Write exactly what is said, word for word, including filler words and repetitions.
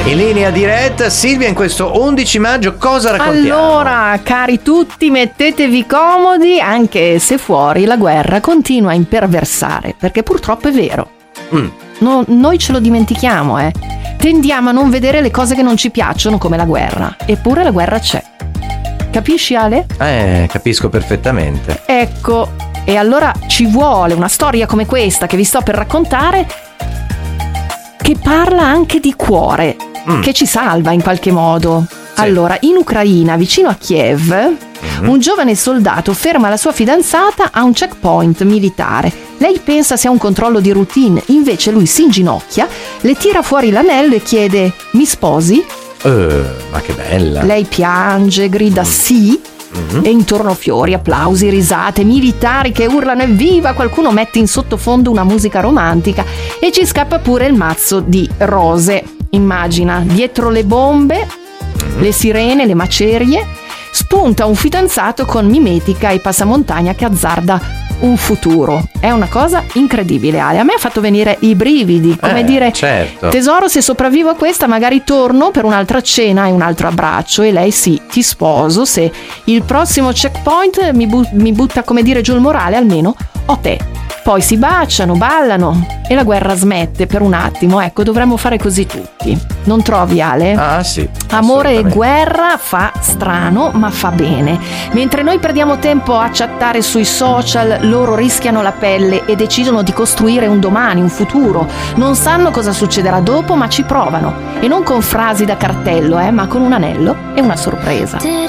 In linea diretta, Silvia, in questo undici maggio cosa raccontiamo? Allora, cari tutti, mettetevi comodi, anche se fuori la guerra continua a imperversare, perché purtroppo è vero. Mm. No, noi ce lo dimentichiamo, eh. Tendiamo a non vedere le cose che non ci piacciono, come la guerra. Eppure la guerra c'è. Capisci, Ale? Eh, capisco perfettamente. Ecco, e allora ci vuole una storia come questa che vi sto per raccontare, che parla anche di cuore, mm. che ci salva in qualche modo. Sì. Allora, in Ucraina, vicino a Kiev, mm-hmm. un giovane soldato ferma la sua fidanzata a un checkpoint militare. Lei pensa sia un controllo di routine, invece lui si inginocchia, le tira fuori l'anello e chiede: mi sposi? Uh, ma che bella! Lei piange, grida mm. sì, mm-hmm. e intorno fiori, applausi, risate, militari che urlano evviva, qualcuno mette in sottofondo una musica romantica e ci scappa pure il mazzo di rose. Immagina, dietro le bombe, mm-hmm. le sirene, le macerie, spunta un fidanzato con mimetica e passamontagna che azzarda un futuro. È una cosa incredibile, Ale. A me ha fatto venire i brividi, come eh, dire, certo. tesoro, se sopravvivo a questa magari torno per un'altra cena e un altro abbraccio. E lei: sì, ti sposo se il prossimo checkpoint mi, bu- mi butta, come dire, giù il morale, almeno ho te. Poi si baciano, ballano e la guerra smette per un attimo. Ecco, dovremmo fare così tutti. Non trovi, Ale? Ah, sì. Amore e guerra fa strano, ma fa bene. Mentre noi perdiamo tempo a chattare sui social, loro rischiano la pelle e decidono di costruire un domani, un futuro. Non sanno cosa succederà dopo, ma ci provano. E non con frasi da cartello, eh, ma con un anello e una sorpresa.